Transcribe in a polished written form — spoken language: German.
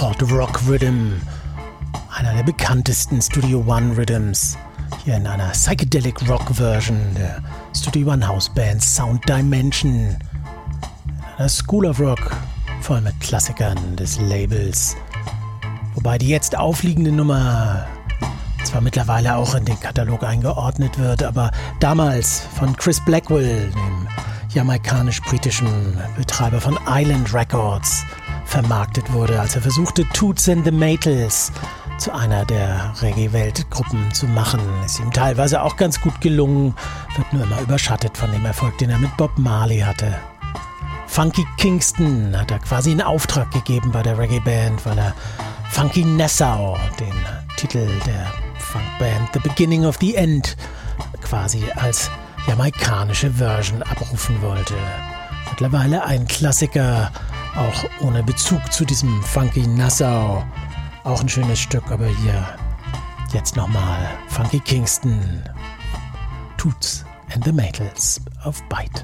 Fort Rock Rhythm, einer der bekanntesten Studio One Rhythms, hier in einer Psychedelic Rock Version der Studio One House Band Sound Dimension, in einer School of Rock, voll mit Klassikern des Labels, wobei die jetzt aufliegende Nummer zwar mittlerweile auch in den Katalog eingeordnet wird, aber damals von Chris Blackwell, dem jamaikanisch-britischen Betreiber von Island Records, vermarktet wurde, als er versuchte, Toots and the Maytals zu einer der Reggae-Weltgruppen zu machen. Ist ihm teilweise auch ganz gut gelungen, wird nur immer überschattet von dem Erfolg, den er mit Bob Marley hatte. Funky Kingston hat er quasi in Auftrag gegeben bei der Reggae-Band, weil er Funky Nassau, den Titel der Funkband The Beginning of the End, quasi als jamaikanische Version abrufen wollte. Mittlerweile ein Klassiker, auch ohne Bezug zu diesem Funky Nassau. Auch ein schönes Stück, aber hier jetzt nochmal Funky Kingston, Toots and the Maytals auf Byte.